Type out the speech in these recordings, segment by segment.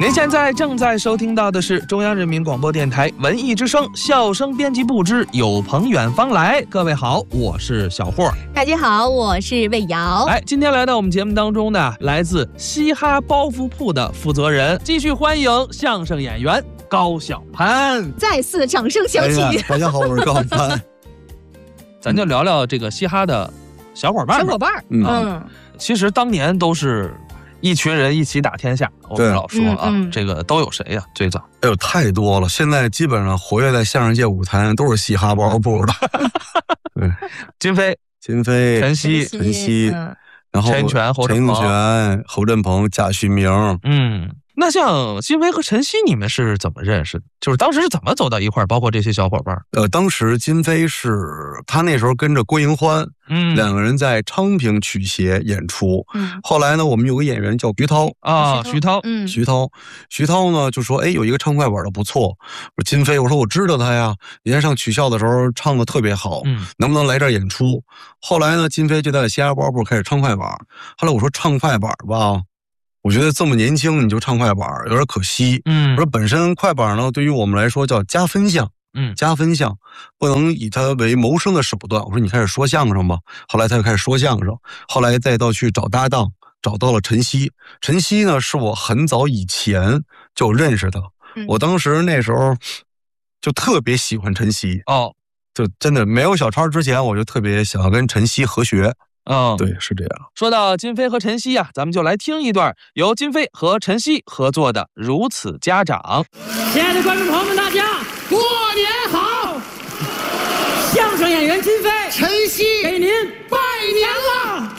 您现在正在收听到的是中央人民广播电台文艺之声笑声编辑部之有朋远方来。各位好，我是小霍。 大家好，我是魏瑶。 今天来到我们节目当中呢，来自嘻哈包袱铺的负责人，继续欢迎相声演员高晓攀。 再次掌声响起。 大家好，我是高晓攀。 咱就聊聊这个嘻哈的小伙伴。其实当年都是一群人一起打天下，我们老说这个都有谁呀？最早太多了，现在基本上活跃在相声界舞台都是嘻哈包袱的。对， 金飞、陈曦， 然后陈永泉、 侯振鹏、贾旭明。 那像金飞和陈曦，你们是怎么认识的？就是当时是怎么走到一块儿？包括这些小伙伴。 当时金飞是他那时候跟着郭银欢，两个人在昌平曲协演出。后来呢，我们有个演员叫徐涛啊，徐涛呢就说，有一个唱快板的不错。我说金飞，我说我知道他呀，以前上曲校的时候唱的特别好，能不能来这儿演出？后来呢，金飞就在嘻哈包袱开始唱快板。后来我说唱快板吧，我觉得这么年轻你就唱快板有点可惜。我说本身快板呢对于我们来说叫加分项，不能以它为谋生的手段。我说你开始说相声吧。后来他就开始说相声，后来再到去找搭档，找到了陈曦。陈曦呢是我很早以前就认识的，我当时那时候就特别喜欢陈曦就真的没有小超之前，我就特别想要跟陈曦合学。对，是这样。 说到金飞和陈曦啊，咱们就来听一段由金飞和陈曦合作的《如此家长》。 亲爱的观众朋友们，大家过年好！相声演员金飞、陈曦给您拜年了，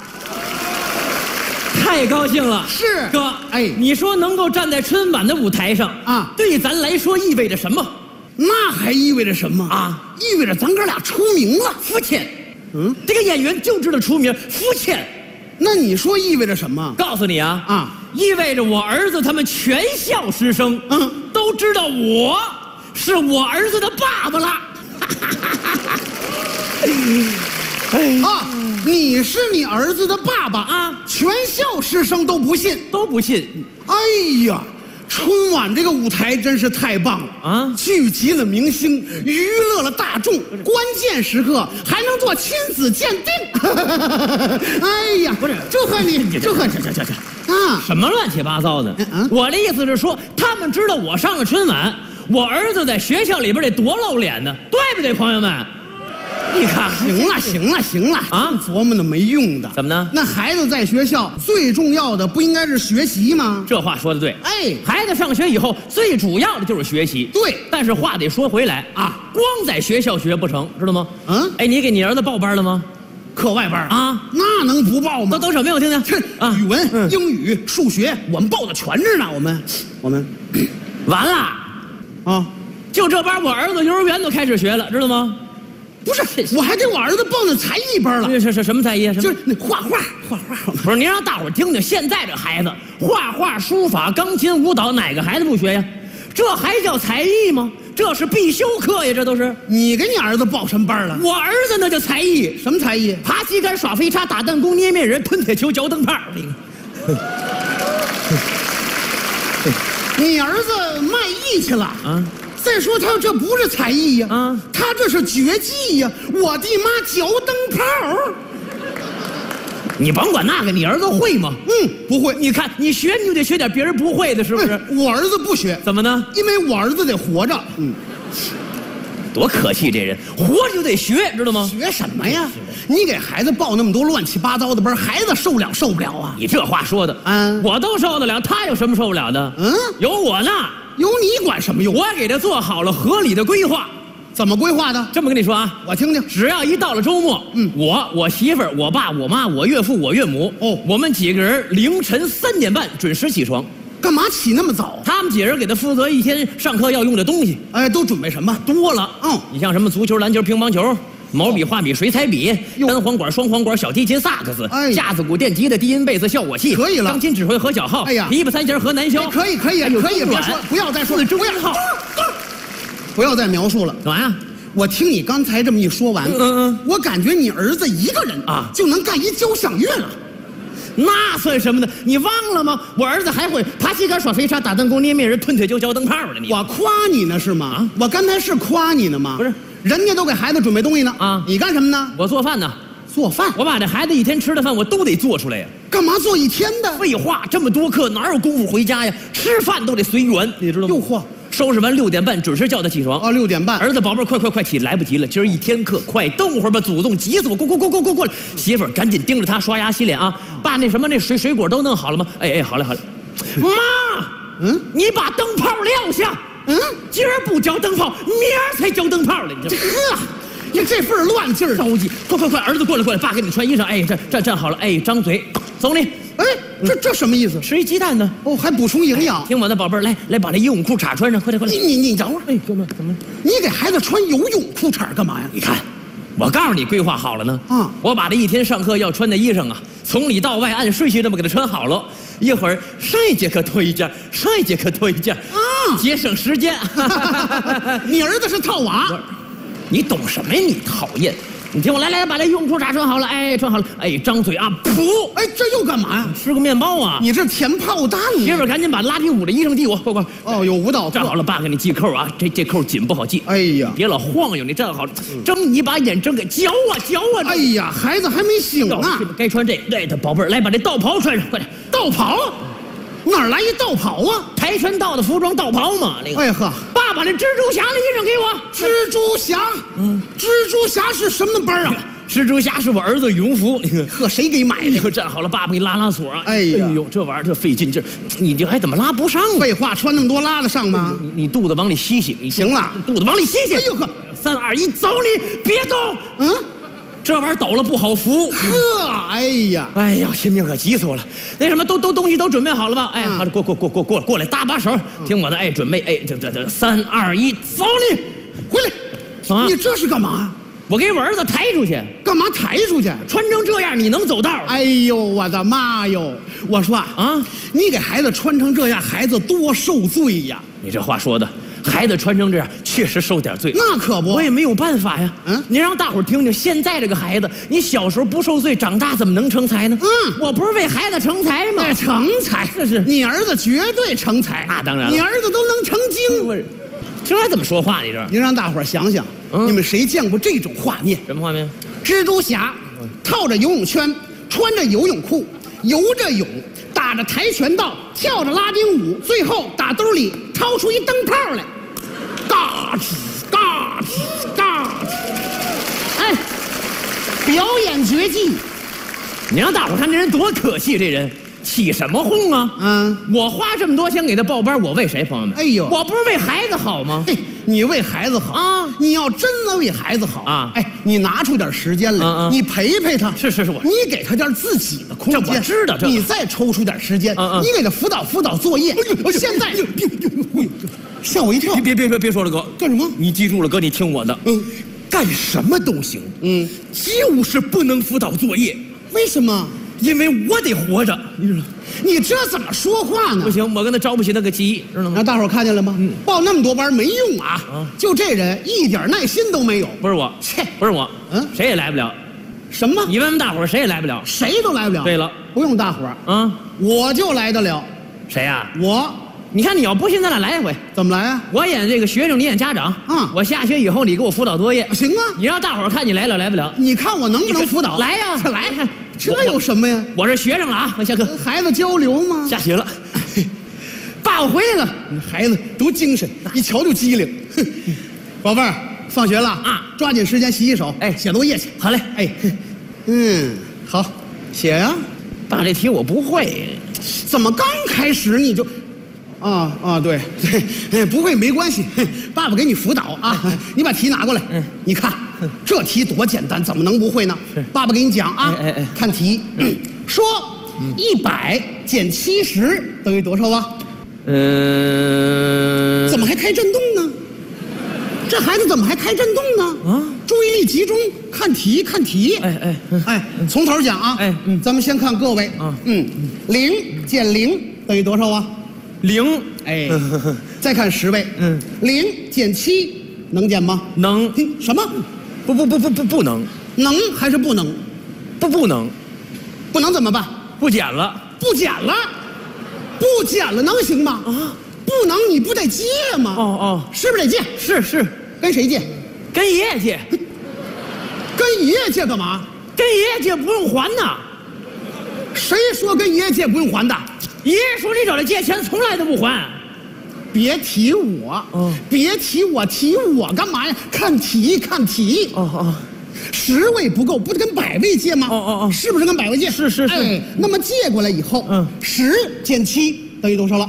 太高兴了。 是哥，你说能够站在春晚的舞台上啊，对咱来说意味着什么？ 那还意味着什么啊？意味着咱哥俩出名了。 肤浅。这个演员就知道出名，肤浅。 那你说意味着什么？ 告诉你啊，意味着我儿子他们全校师生，都知道我是我儿子的爸爸了。 你是你儿子的爸爸啊？全校师生都不信，哎呀！春晚这个舞台真是太棒了啊！聚集了明星，娱乐了大众，关键时刻还能做亲子鉴定。哎呀，不是，祝贺你啊！ 什么乱七八糟的？我的意思是说，他们知道我上了春晚，我儿子在学校里边得多露脸呢，对不对，朋友们？你看， 行了啊！琢磨那没用的。 怎么呢？ 那孩子在学校最重要的不应该是学习吗？ 这话说的对。孩子上学以后最主要的就是学习。 对， 但是话得说回来啊，光在学校学不成，知道吗？你给你儿子报班了吗？ 课外班啊？ 那能不报吗？ 都什么呀？我听听。 语文、英语、数学，我们报的全着呢。我们完了啊！就这班，我儿子幼儿园都开始学了，知道吗？ 不是，我还给我儿子报那才艺班了。 是什么才艺？ 就是那画画。 不是，您让大伙听听，现在这孩子画画、书法、钢琴、舞蹈，哪个孩子不学呀？这还叫才艺吗？这是必修课呀，这都是。 你给你儿子报什么班了？ 我儿子那叫才艺。 什么才艺？ 爬旗杆、耍飞叉、打弹弓、捏面人、吞铁球、嚼灯泡。 你儿子卖艺去了啊？再说他这不是才艺呀，他这是绝技呀！我的妈，嚼灯泡！ 你甭管那个，你儿子会吗？ 不会。 你看，你学你就得学点别人不会的，是不是？ 我儿子不学， 怎么呢？ 因为我儿子得活着。 多可气，这人活着就得学，知道吗？ 学什么呀？你给孩子报那么多乱七八糟的班，孩子受不了啊！ 你这话说的，我都受得了，他有什么受不了的？有我呢。 有你管什么用？ 我给他做好了合理的规划。 怎么规划的？ 这么跟你说啊， 我听听。 只要一到了周末，我媳妇儿、我爸、我妈、我岳父、我岳母，我们几个人凌晨3点半准时起床。 干嘛起那么早？ 他们几人给他负责一天上课要用的东西。 都准备什么？ 多了。你像什么足球、篮球、乒乓球。毛笔、画笔、水彩笔、单簧管、双簧管、小提琴、萨克斯、架子鼓、电吉他、低音贝斯、效果器， 可以了。 钢琴指挥和小号，琵琶、三弦和南箫， 可以，别说，不要再说了，不要再描述了。 干嘛呀？ 我听你刚才这么一说完，我感觉你儿子一个人啊就能干一交响乐了。 那算什么呢？你忘了吗？我儿子还会爬膝盖、耍飞叉、打弹弓、捏面人、吞铁锹、浇灯泡的。你我夸你呢是吗？我刚才是夸你呢吗？ 不是， 人家都给孩子准备东西呢啊！你干什么呢？ 我做饭呢。 做饭？ 我把这孩子一天吃的饭我都得做出来呀。 干嘛做一天的？ 废话，这么多课哪有功夫回家呀？吃饭都得随缘，你知道吗？ 哟嚯！ 收拾完6点半准时叫他起床。 哦，6点半。 儿子，宝贝儿，快起，来不及了，今儿一天课，快等会儿吧，祖宗急死我！过来！媳妇儿赶紧盯着他刷牙洗脸啊！爸，那什么，那水果都弄好了吗？哎，好嘞。妈，你把灯泡撂下。今儿不交灯泡，明儿才交灯泡了。你这份乱劲儿， 着急！快，儿子过来，爸给你穿衣裳。哎，站好了。哎，张嘴，走你。 哎，这什么意思？ 吃一鸡蛋呢？ 哦，还补充营养。 听我的，宝贝儿，来把这游泳裤衩穿上，快点！ 你等会儿。 哎，哥们，怎么？ 你给孩子穿游泳裤衩干嘛呀？ 你看，我告诉你，规划好了呢。我把这一天上课要穿的衣裳啊，从里到外按顺序这么给他穿好了。一会儿上一节课脱一件，上一节课脱一件啊，节省时间。 你儿子是套娃。 你懂什么呀？你讨厌！你听我来，把这游泳裤衩穿好了。哎，穿好了。哎，张嘴啊，噗！ 哎，这又干嘛呀？ 吃个面包啊！ 你这填炮弹呢！ 媳妇儿，赶紧把拉丁舞的衣裳递我，快！ 哦，有舞蹈。 站好了，爸给你系扣啊。这扣紧不好系。 哎呀， 别老晃悠，你站好了。睁你把眼睁开，嚼啊！ 哎呀，孩子还没醒呢。 该穿这。对的，宝贝儿，来把这道袍穿上，快点！ 道袍？哪儿来一道袍啊？ 跆拳道的服装道袍嘛。那个。 哎呵， 爸把这蜘蛛侠的衣裳给我。 蜘蛛侠？蜘蛛侠是什么班啊？ 蜘蛛侠是我儿子羽绒服。 呵，谁给买的？ 站好了，爸爸给你拉锁啊。 哎呦， 这玩意儿这费劲劲儿，你这还怎么拉不上？ 废话，穿那么多拉得上吗？ 你肚子往里吸吸， 行了， 肚子往里吸吸。 哎呦呵 ，3、2、1，走你，别动。这玩意儿抖了不好扶。 呵，哎呀， 心病可急死我了。那什么，东西都准备好了吧？哎，好，过来，搭把手，听我的。哎，准备，哎，这3、2、1，走你， 回来。你这是干嘛？ 我给我儿子抬出去。 干嘛抬出去？ 穿成这样你能走道？ 哎呦，我的妈哟！我说你给孩子穿成这样，孩子多受罪呀！ 你这话说的。孩子穿成这样，确实受点罪。 那可不， 我也没有办法呀。你让大伙儿听听，现在这个孩子，你小时候不受罪，长大怎么能成才呢？我不是为孩子成才吗？ 成才， 是你儿子绝对成才。 那当然了， 你儿子都能成精。 这怎么说话？你这， 您让大伙儿想想，你们谁见过这种画面？ 什么画面？ 蜘蛛侠套着游泳圈，穿着游泳裤，游着泳，打着跆拳道，跳着拉丁舞，最后打兜里掏出一灯泡来。嘎吱！哎，表演绝技！ 你让大伙看这人多可气，这人起什么哄啊？我花这么多钱给他报班，我为谁？朋友们， 哎呦， 我不是为孩子好吗？ 嘿，你为孩子好啊！你要真的为孩子好啊！哎，你拿出点时间来，你陪陪他。 是，我你给他点自己的空间。 这我知道， 你再抽出点时间，你给他辅导作业。现在。吓我一跳！ 别说了，哥， 干什么？ 你记住了，哥，你听我的。干什么都行。就是不能辅导作业。 为什么？ 因为我得活着。你知道？ 你这怎么说话呢？ 不行，我跟他招不起那个急，知道吗？ 让大伙看见了吗？报那么多班没用啊！就这人一点耐心都没有。 不是我，不是我，谁也来不了。 什么？ 你问大伙，谁也来不了， 谁都来不了。 对了， 不用大伙我就来得了。 谁呀？ 我。 你看，你要不信，咱俩来一回。 怎么来啊？ 我演这个学生，你演家长。我下学以后，你给我辅导作业。 行啊。 你让大伙看你来了来不了。 你看我能不能辅导？ 来呀， 来。这有什么呀？ 我是学生了啊，我下课。 孩子交流吗？ 下学了。 爸，我回来了。孩子多精神，一瞧就机灵。宝贝儿，放学了啊，抓紧时间洗手。哎，写作业去。 好嘞。 哎，好，写呀。 爸，这题我不会。 怎么刚开始你就？对，不会没关系，爸爸给你辅导啊。你把题拿过来，你看这题多简单，怎么能不会呢？爸爸给你讲啊。看题，说100减70等于多少啊？怎么还开震动呢？这孩子怎么还开震动呢？注意力集中，看题。从头讲啊。咱们先看各位。0减0等于多少啊？0。哎，再看10位。0减7能减吗？ 能。 什么？ 不能。 能还是不能？ 不能。 不能怎么办？ 不减了， 不减了，不减了能行吗？啊，不能，你不得借吗？ 哦， 是不是得借？ 是， 跟谁借？ 跟爷爷借。 跟爷爷借干嘛？ 跟爷爷借不用还呐。 谁说跟爷爷借不用还的？ 爷爷说你找他借钱从来都不还。 别提我，别提我，提我干嘛呀？看题。10位不够，不得跟100位借吗？是不是跟100位借？ 是。 哎，那么借过来以后，10减7等于多少了？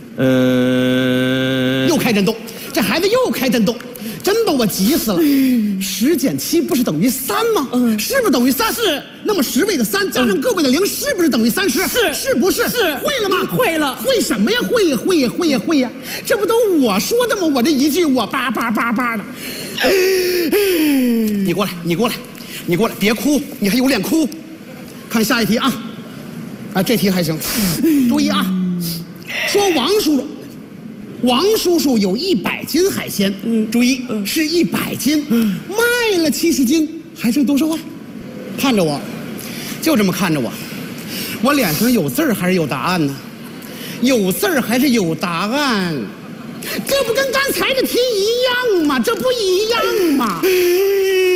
又开震动，这孩子又开震动，真把我急死了。10减7不是等于3吗？是不是等于3？ 是。 那么10位的3加上个位的0，是不是等于30？是不是？ 是。 会了吗？ 会了。 会什么呀？会呀！这不都我说的吗？我这一句我叭的。你过来，别哭，你还有脸哭？看下一题啊！啊，这题还行。注意啊，说王叔叔有100斤海鲜，注意是100斤，卖了70斤，还剩多少啊？看着我，就这么看着我，我脸上有字儿还是有答案呢？有字儿还是有答案？这不跟刚才的题一样吗？这不一样吗？